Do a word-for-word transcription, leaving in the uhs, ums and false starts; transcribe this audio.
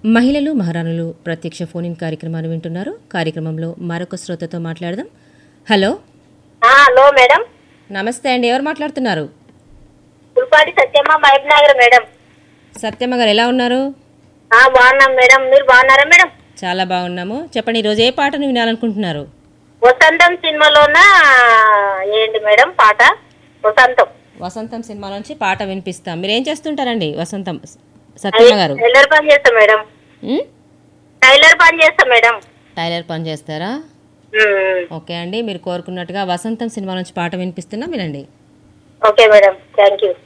మహిళలు మహారాణులు ప్రత్యక్ష ఫోన్ ఇన్ కార్యక్రమాన్ని వింటున్నారు. కార్యక్రమంలో మరొక శ్రోతతో మాట్లాడదాం. హలో హలో మేడం, నమస్తే అండి. ఎవరు మాట్లాడుతున్నారు? పుల్పాటి సత్యమ్మ, మహబూబ్ నగర్ మేడం. సత్యమ్మ గారు ఎలా ఉన్నారు? బాగున్నాం మేడం, మీరు బాగున్నారా మేడం? చాలా బాగున్నాము. చెప్పండి, ఈరోజు ఏ పాటను వినాలనుకుంటున్నారు? వసంతం సినిమాలోన ఏంటి మేడం పాట? వసంతం వసంతం సినిమా నుంచి పాట వినిపిస్తాం. మీరు ఏం చేస్తుంటారండి వసంతం సత్యమ్మ గారు? టైలర్ పని చేస్తా మేడం. ఉమ్? టైలర్ పని చేస్తా మేడం. టైలర్ పని చేస్తారా? ఉమ్, ఓకే అండి, మీరు కోరుకున్నట్టుగా వసంతం సినిమా నుంచి పాట వినిపిస్తున్నా వినండి. Okay madam, thank you.